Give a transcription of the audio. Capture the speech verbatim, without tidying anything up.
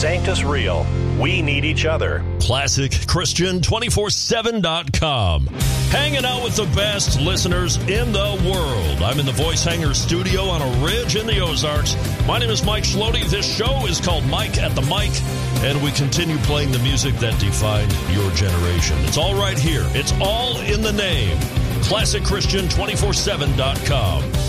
Sanctus Real. We need each other. Classic Christian two forty-seven dot com. Hanging out with the best listeners in the world. I'm in the Voice Hanger studio on a ridge in the Ozarks. My name is Mike Schlody. This show is called Mike at the Mic, and we continue playing the music that defined your generation. It's all right here. It's all in the name. Classic Christian two forty-seven dot com.